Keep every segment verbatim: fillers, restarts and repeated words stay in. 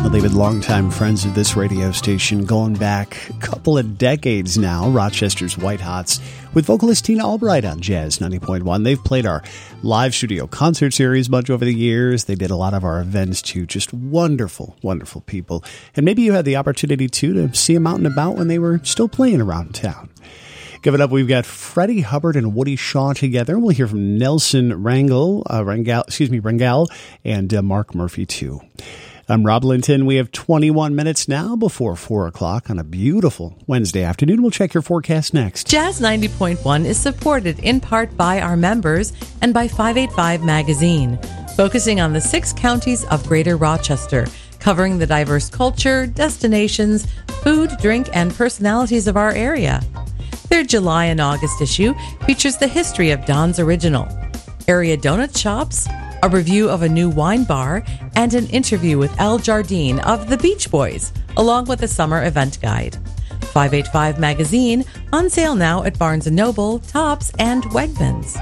Well, they've been longtime friends of this radio station going back a couple of decades now. Rochester's White Hots with vocalist Tina Albright on Jazz ninety point one. They've played our live studio concert series much over the years. They did a lot of our events too. Just wonderful, wonderful people. And maybe you had the opportunity too to see them out and about when they were still playing around town. Coming up, we've got Freddie Hubbard and Woody Shaw together. We'll hear from Nelson Rangel, uh, Rangel, excuse me, Rangel, and uh, Mark Murphy too. I'm Rob Linton. We have twenty-one minutes now before four o'clock on a beautiful Wednesday afternoon. We'll check your forecast next. Jazz ninety point one is supported in part by our members and by five eighty-five Magazine, focusing on the six counties of Greater Rochester, covering the diverse culture, destinations, food, drink, and personalities of our area. Their July and August issue features the history of Don's Original, area donut shops, a review of a new wine bar, and an interview with Al Jardine of the Beach Boys, along with a summer event guide. five eighty-five Magazine, on sale now at Barnes and Noble, Tops, and Wegmans.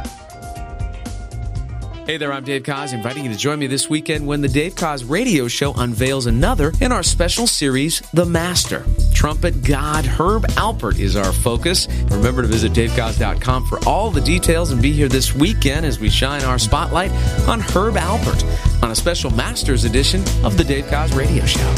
Hey there, I'm Dave Koz, inviting you to join me this weekend when the Dave Koz Radio Show unveils another in our special series, The Master. Trumpet god Herb Alpert is our focus. Remember to visit dave koz dot com for all the details and be here this weekend as we shine our spotlight on Herb Alpert on a special Masters edition of the Dave Koz Radio Show.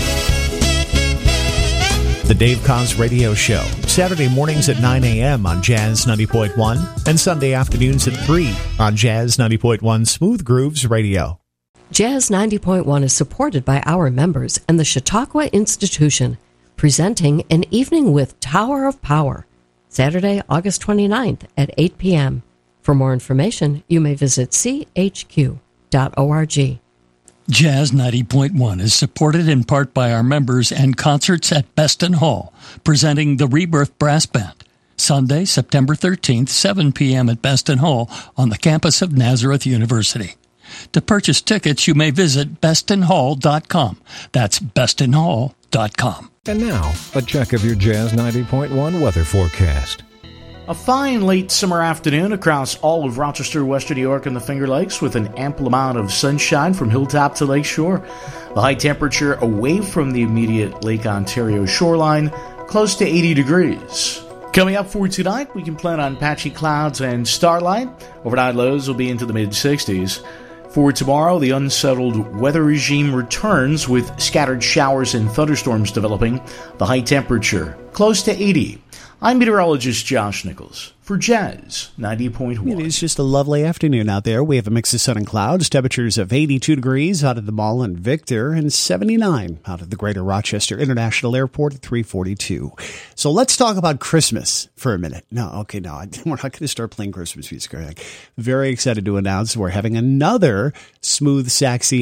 The Dave Koz Radio Show, Saturday mornings at nine a.m. on Jazz ninety point one and Sunday afternoons at three on Jazz ninety point one Smooth Grooves Radio. Jazz ninety point one is supported by our members and the Chautauqua Institution, presenting An Evening with Tower of Power, Saturday, August twenty-ninth at eight p.m. For more information, you may visit c h q dot org. Jazz ninety point one is supported in part by our members and concerts at Beston Hall, presenting the Rebirth Brass Band. Sunday, September thirteenth, seven p.m. at Beston Hall on the campus of Nazareth University. To purchase tickets, you may visit beston hall dot com. That's beston hall dot com. And now, a check of your Jazz ninety point one weather forecast. A fine late summer afternoon across all of Rochester, Western New York, and the Finger Lakes with an ample amount of sunshine from hilltop to lakeshore. The high temperature away from the immediate Lake Ontario shoreline, close to eighty degrees. Coming up for tonight, we can plan on patchy clouds and starlight. Overnight lows will be into the mid-sixties. For tomorrow, the unsettled weather regime returns with scattered showers and thunderstorms developing. The high temperature close to eighty. I'm meteorologist Josh Nichols for Jazz ninety point one. It is just a lovely afternoon out there. We have a mix of sun and clouds. Temperatures of eighty-two degrees out at the mall in Victor and seventy-nine out at the Greater Rochester International Airport at three forty-two. So let's talk about Christmas for a minute. No, okay, no, we're not going to start playing Christmas music. Very excited to announce we're having another Smooth Saxy